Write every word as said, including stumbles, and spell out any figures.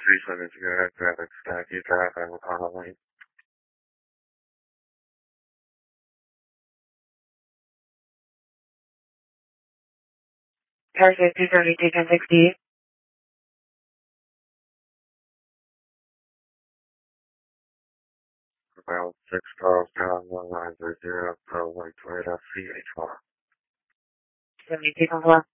three seven zero traffic stack, you drive on Auto Lane. Car safety thirty-two ten sixty. About six Charles Town, one nine zero zero, Pro White Toyota C H one. seventy-two ten